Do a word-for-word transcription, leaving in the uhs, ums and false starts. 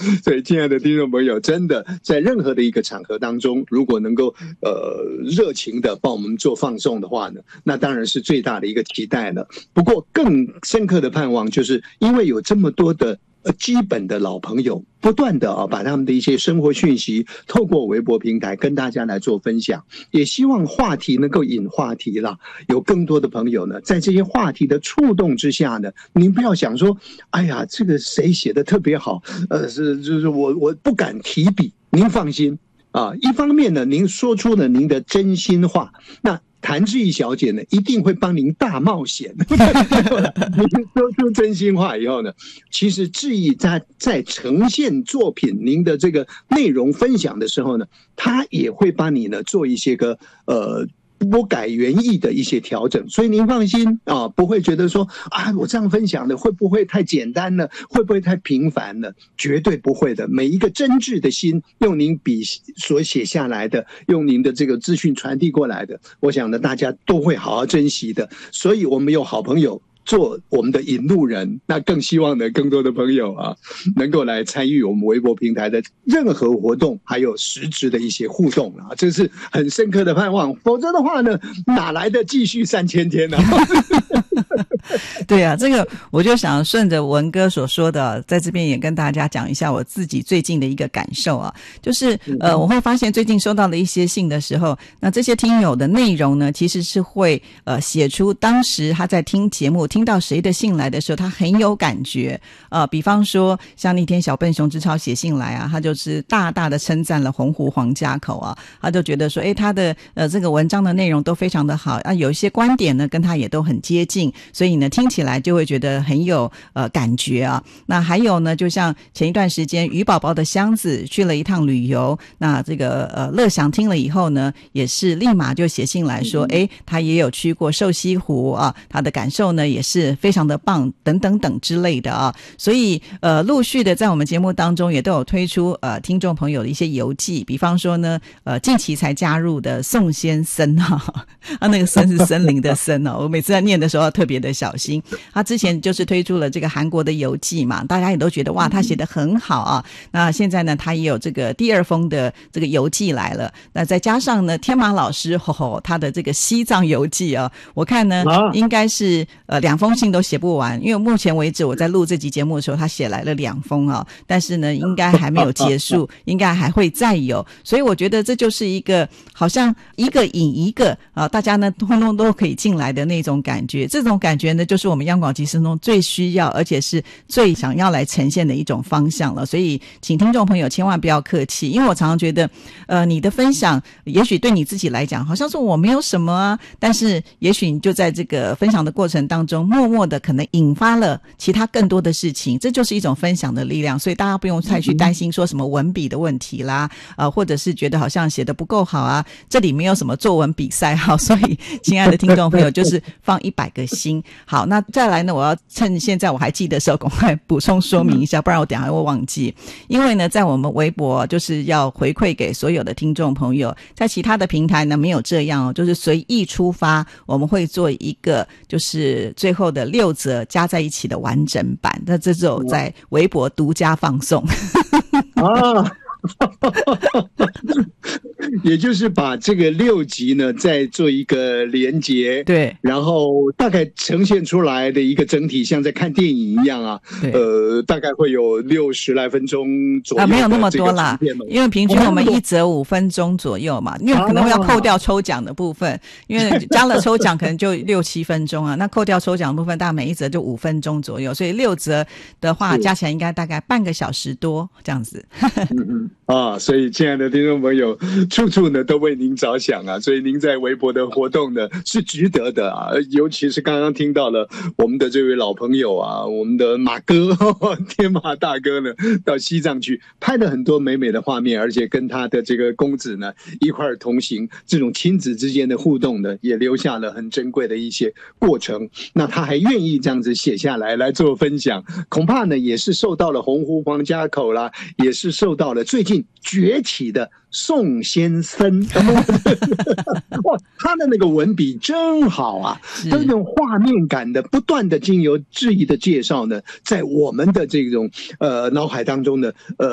所以亲爱的听众朋友，真的在任何的一个场合当中，如果能够呃热情的帮我们做放送的话呢，那当然是最大的一个期待了。不过更深刻的盼望，就是因为有这么多的呃基本的老朋友，不断的啊把他们的一些生活讯息透过微博平台跟大家来做分享，也希望话题能够引话题啦，有更多的朋友呢，在这些话题的触动之下呢，您不要想说，哎呀，这个谁写的特别好，呃，是就是我我不敢提笔，您放心啊。一方面呢，您说出了您的真心话，那谭志毅小姐呢，一定会帮您大冒险。您说出真心话以后呢，其实志毅在在呈现作品您的这个内容分享的时候呢，他也会帮你呢做一些个呃不改原意的一些调整，所以您放心啊，不会觉得说啊，我这样分享的会不会太简单了，会不会太平凡了？绝对不会的，每一个真挚的心，用您笔所写下来的，用您的这个资讯传递过来的，我想呢，大家都会好好珍惜的。所以我们有好朋友做我们的引路人，那更希望呢，更多的朋友啊，能够来参与我们微博平台的任何活动，还有实质的一些互动啊，这是很深刻的盼望。否则的话呢，哪来的继续三千天呢？ 对啊，这个我就想顺着文哥所说的，在这边也跟大家讲一下我自己最近的一个感受啊，就是呃，我会发现最近收到了一些信的时候，那这些听友的内容呢，其实是会呃写出当时他在听节目听到谁的信来的时候，他很有感觉。呃，比方说像那天小笨熊之超写信来啊，他就是大大的称赞了洪湖黄家口啊，他就觉得说，诶，他的呃这个文章的内容都非常的好啊，有一些观点呢跟他也都很接近，所以呢听起来就会觉得很有呃感觉啊。那还有呢，就像前一段时间鱼宝宝的箱子去了一趟旅游，那这个呃乐祥听了以后呢，也是立马就写信来说，诶，他也有去过瘦西湖啊，他的感受呢也是非常的棒，等等等之类的啊。所以呃陆续的在我们节目当中也都有推出呃听众朋友的一些游记，比方说呢呃近期才加入的宋先生啊，他那个森是森林的森哦，我每次在念的时候要特别的小心。他之前就是推出了这个韩国的游记嘛，大家也都觉得哇他写得很好啊。那现在呢他也有这个第二封的这个游记来了，那再加上呢天马老师吼吼他的这个西藏游记啊，我看呢应该是呃两封信都写不完，因为目前为止我在录这集节目的时候他写来了两封啊，但是呢应该还没有结束，应该还会再有，所以我觉得这就是一个好像一个引一个啊，大家呢通通都可以进来的那种感觉。这种感觉呢就是我们央广即时通最需要而且是最想要来呈现的一种方向了。所以请听众朋友千万不要客气，因为我常常觉得呃你的分享也许对你自己来讲好像说我没有什么啊，但是也许你就在这个分享的过程当中默默的可能引发了其他更多的事情，这就是一种分享的力量。所以大家不用太去担心说什么文笔的问题啦，呃，或者是觉得好像写得不够好啊，这里没有什么作文比赛哈。所以亲爱的听众朋友就是放一百个心。好，那再来呢，我要趁现在我还记得的时候赶快补充说明一下，不然我等一下会忘记。因为呢在我们微博就是要回馈给所有的听众朋友，在其他的平台呢没有这样哦，就是随意出发，我们会做一个就是最后的六则加在一起的完整版，那这只有在微博独家放送啊也就是把这个六集呢再做一个连结， 对， 然后大概呈现出来的一个整体像在看电影一样啊，呃，大概会有六十来分钟左右啊， 没有那么多啦，因为平均我们一则五分钟左右嘛，因为可能会要扣掉抽奖的部分，因为加了抽奖可能就六七分钟啊，那扣掉抽奖的部分大概每一则就五分钟左右，所以六则的话加起来应该大概半个小时多这样子嗯嗯啊，所以亲爱的听众朋友，处处呢都为您着想啊，所以您在微博的活动呢是值得的啊，尤其是刚刚听到了我们的这位老朋友啊，我们的马哥呵呵天马大哥呢到西藏去拍了很多美美的画面，而且跟他的这个公子呢一块儿同行，这种亲子之间的互动呢也留下了很珍贵的一些过程。那他还愿意这样子写下来来做分享，恐怕呢也是受到了洪湖黄家口啦，也是受到了最近崛起的宋先生哇，他的那个文笔真好啊，都是那种画面感的，不断的经由质疑的介绍呢，在我们的这种呃脑海当中呢，呃。